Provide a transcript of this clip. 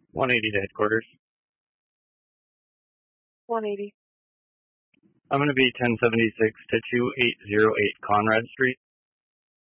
180 to headquarters. 180. I'm going to be 1076 to 2808 Conrad Street.